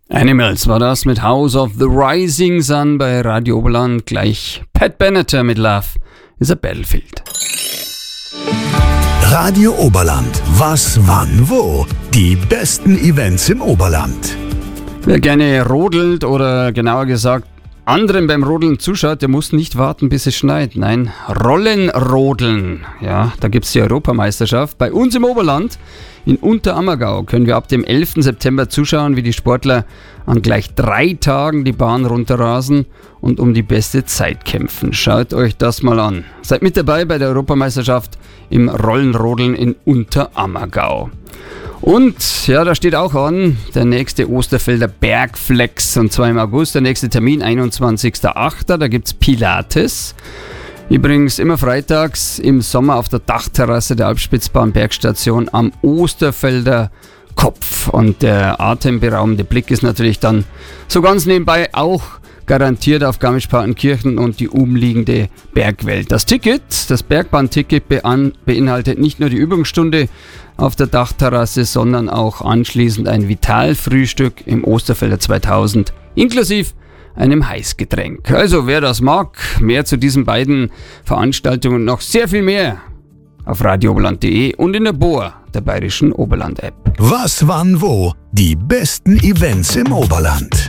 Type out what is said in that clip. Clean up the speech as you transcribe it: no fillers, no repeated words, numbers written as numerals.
Animals war das mit House of the Rising Sun bei Radio Oberland. Gleich Pat Benatar mit Love is a Battlefield. Radio Oberland. Was, wann, wo? Die besten Events im Oberland. Wer gerne rodelt oder genauer gesagt anderen beim Rodeln zuschaut, der muss nicht warten, bis es schneit. Nein, Rollenrodeln. Ja, da gibt es die Europameisterschaft. Bei uns im Oberland, in Unterammergau, können wir ab dem 11. September zuschauen, wie die Sportler an gleich 3 Tagen die Bahn runterrasen und um die beste Zeit kämpfen. Schaut euch das mal an. Seid mit dabei bei der Europameisterschaft im Rollenrodeln in Unterammergau. Und ja, da steht auch an, der nächste Osterfelder Bergflex, und zwar im August, der nächste Termin, 21.08. Da gibt es Pilates. Übrigens immer freitags im Sommer auf der Dachterrasse der Alpspitzbahn Bergstation am Osterfelder Kopf. Und der atemberaubende Blick ist natürlich dann so ganz nebenbei auch garantiert auf Garmisch-Partenkirchen und die umliegende Bergwelt. Das Bergbahnticket beinhaltet nicht nur die Übungsstunde auf der Dachterrasse, sondern auch anschließend ein Vitalfrühstück im Osterfelder 2000, inklusive einem Heißgetränk. Also wer das mag, mehr zu diesen beiden Veranstaltungen und noch sehr viel mehr auf radiooberland.de und in der BOA, der Bayerischen Oberland-App. Was, wann, wo? Die besten Events im Oberland.